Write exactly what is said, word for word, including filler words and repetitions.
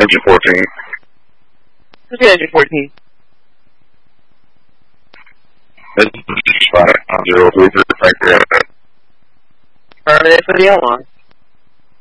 Engine fourteen. Who's engine fourteen? This is five zero three three. Thank you. Affirmative for the alarm.